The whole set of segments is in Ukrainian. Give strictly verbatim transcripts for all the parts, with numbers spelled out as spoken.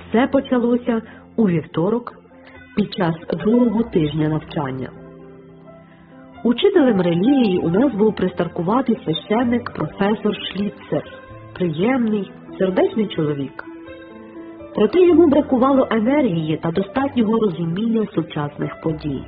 все почалося у вівторок під час другого тижня навчання. Учителем релігії у нас був пристаркуватий священник професор Шліцер, приємний, сердечний чоловік. Проте йому бракувало енергії та достатнього розуміння сучасних подій.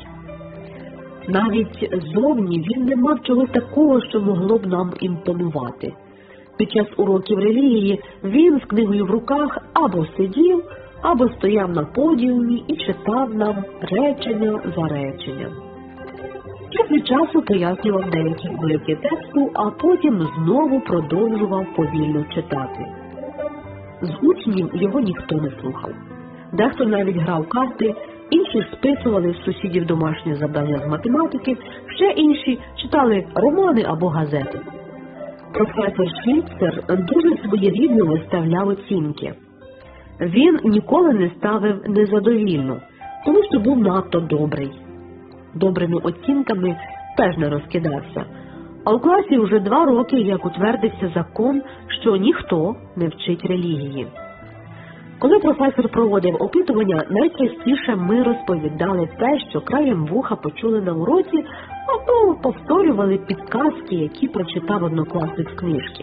Навіть зовні він не мав чогось такого, що могло б нам імпонувати. Під час уроків релігії він з книгою в руках або сидів, або стояв на подіумі і читав нам речення за реченням. Час від часу пояснював деякі уривки тексту, а потім знову продовжував повільно читати. З учнів його ніхто не слухав. Дехто навіть грав карти, інші списували з сусідів домашнє завдання з математики, ще інші читали романи або газети. Професор Шліцер дуже своєрідно виставляв оцінки. Він ніколи не ставив незадовільно, тому що був надто добрий. Добрими оцінками теж не розкидався. А у класі вже два роки як утвердився закон, що ніхто не вчить релігії. Коли професор проводив опитування, найчастіше ми розповідали те, що краєм вуха почули на уроці, або повторювали підказки, які прочитав однокласник з книжки.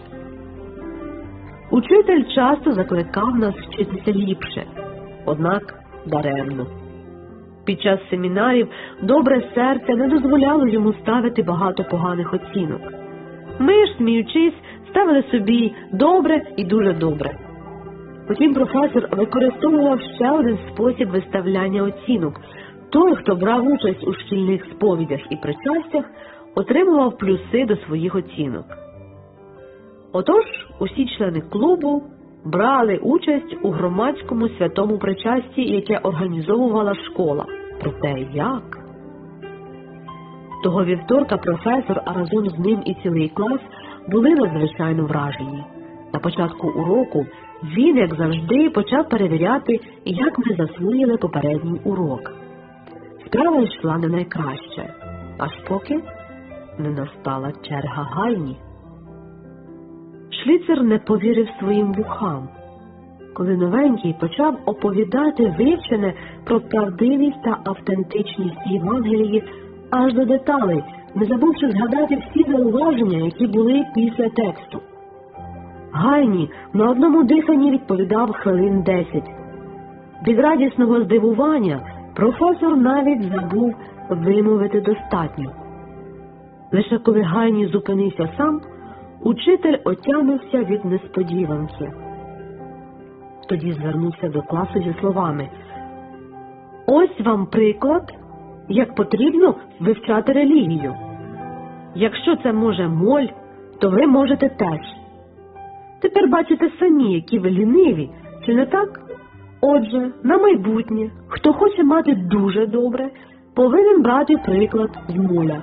Учитель часто закликав нас вчитися ліпше, однак даремно. Під час семінарів добре серце не дозволяло йому ставити багато поганих оцінок. Ми ж, сміючись, ставили собі добре і дуже добре. Потім професор використовував ще один спосіб виставляння оцінок. Той, хто брав участь у шкільних сповідях і причастях, отримував плюси до своїх оцінок. Отож, усі члени клубу брали участь у громадському святому причасті, яке організовувала школа. Проте як? Того вівторка професор, а разом з ним і цілий клас, були надзвичайно вражені. На початку уроку він, як завжди, почав перевіряти, як ми засвоїли попередній урок. Справа йшла не найкраще, аж поки не настала черга Гайні. Шліцер не повірив своїм вухам, коли новенький почав оповідати вивчене про правдивість та автентичність Євангелії аж до деталей, не забувши згадати всі зауваження, які були після тексту. Гайні на одному диханні відповідав хвилин десять. Від радісного здивування професор навіть забув вимовити достатньо. Лише коли Гайні зупинився сам, учитель отямився від несподіванки. Тоді звернувся до класу зі словами: «Ось вам приклад, як потрібно вивчати релігію. Якщо це може моль, то ви можете теж. Тепер бачите самі, які ви ліниві, чи не так? Отже, на майбутнє, хто хоче мати дуже добре, повинен брати приклад з моля».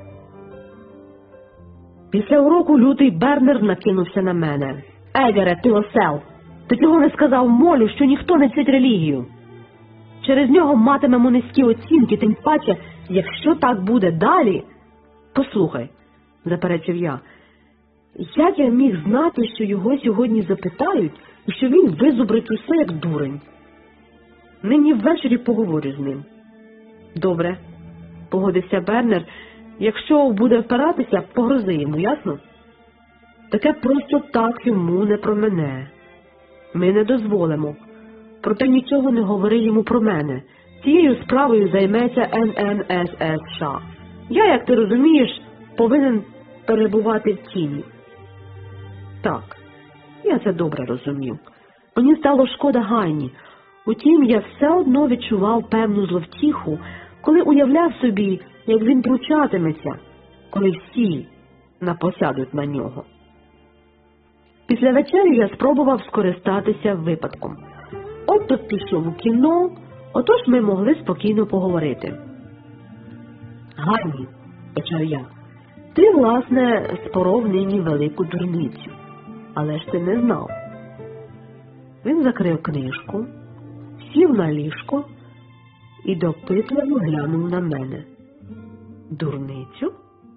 Після уроку лютий Бернер накинувся на мене. «Егере, ти осел! Ти чого не сказав молю, що ніхто не вчить релігію? Через нього матимемо низькі оцінки, тим паче, якщо так буде далі...» «Послухай», – заперечив я, – «як я міг знати, що його сьогодні запитають, і що він визубрить усе, як дурень? Нині ввечері поговорю з ним». «Добре», – погодився Бернер, – «якщо буде впиратися, погрози йому, ясно? Таке просто так йому не промене. Ми не дозволимо. Проте нічого не говори йому про мене. Цією справою займеться ен ен ес ес США. Я, як ти розумієш, повинен перебувати в тіні». Так, я це добре розумів. Мені стало шкода Гайні. Утім, я все одно відчував певну зловтіху, коли уявляв собі, як він пручатиметься, коли всі напосядуть на нього. Після вечері я спробував скористатися випадком. От тут пішов у кіно, отож ми могли спокійно поговорити. «Гайні», – почав я, – «ти, власне, споров нині велику дурницю, але ж ти не знав». Він закрив книжку, сів на ліжко і допитливо глянув на мене. «Дурницю?»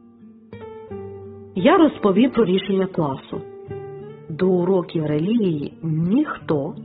Я розповів про рішення класу. До уроків релігії ніхто